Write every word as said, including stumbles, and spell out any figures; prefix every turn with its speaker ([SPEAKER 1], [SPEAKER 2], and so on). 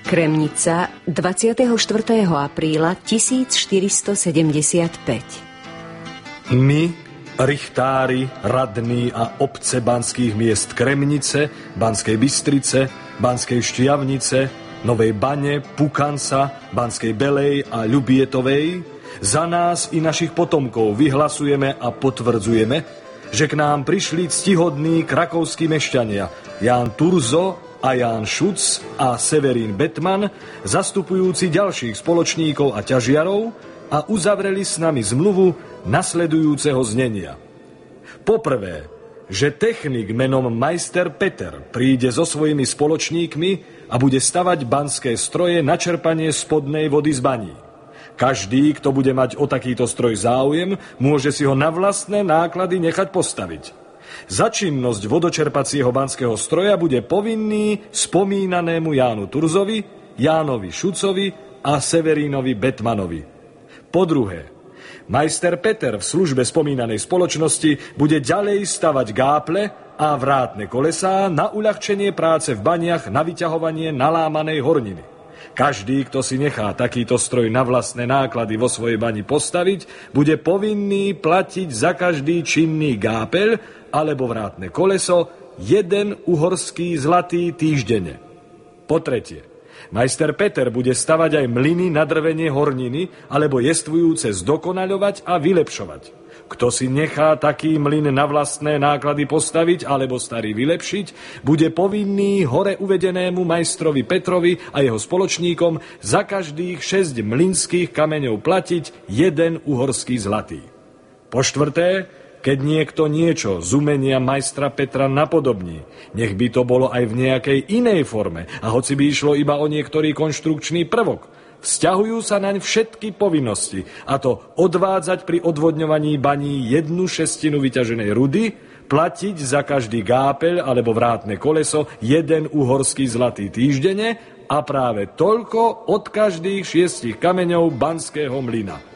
[SPEAKER 1] Kremnica, dvadsiateho štvrtého apríla tisícštyristosedemdesiatpäť.
[SPEAKER 2] My, richtári, radní a obce banských miest Kremnice, Banskej Bystrice, Banskej Štiavnice, Novej Bane, Pukanca, Banskej Belej a Ľubietovej, za nás i našich potomkov vyhlasujeme a potvrdzujeme, že k nám prišli ctihodní krakovskí mešťania Ján Turzo a Ján Šuc a Severín Betman, zastupujúci ďalších spoločníkov a ťažiarov, a uzavreli s nami zmluvu nasledujúceho znenia. Poprvé, že technik menom majster Peter príde so svojimi spoločníkmi a bude stavať banské stroje na čerpanie spodnej vody z baní. Každý, kto bude mať o takýto stroj záujem, môže si ho na vlastné náklady nechať postaviť. Za činnosť vodočerpacieho banského stroja bude povinný spomínanému Jánu Turzovi, Jánovi Šucovi a Severínovi Betmanovi. Po druhé, majster Peter v službe spomínanej spoločnosti bude ďalej stavať gáple a vrátne kolesá na uľahčenie práce v baniach na vyťahovanie nalámanej horniny. Každý, kto si nechá takýto stroj na vlastné náklady vo svojej bani postaviť, bude povinný platiť za každý činný gápeľ alebo vrátne koleso jeden uhorský zlatý týždenne. Po tretie, majster Peter bude stavať aj mlyny na drvenie horniny alebo jestvujúce zdokonaľovať a vylepšovať. Kto si nechá taký mlyn na vlastné náklady postaviť alebo starý vylepšiť, bude povinný hore uvedenému majstrovi Petrovi a jeho spoločníkom za každých šesť mlynských kameňov platiť jeden uhorský zlatý. Po štvrté, keď niekto niečo z umenia majstra Petra napodobní, nech by to bolo aj v nejakej inej forme, a hoci by išlo iba o niektorý konštrukčný prvok, vzťahujú sa naň všetky povinnosti, a to odvádzať pri odvodňovaní baní jednu šestinu vyťaženej rudy, platiť za každý gápeľ alebo vrátne koleso jeden uhorský zlatý týždenne a práve toľko od každých šiestich kameňov banského mlyna.